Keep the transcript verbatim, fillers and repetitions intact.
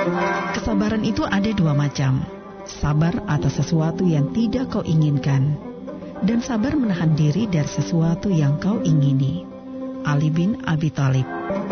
Kesabaran itu ada dua macam. Sabar atas sesuatu yang tidak kau inginkan, dan sabar menahan diri dari sesuatu yang kau ingini. Ali bin Abi Thalib.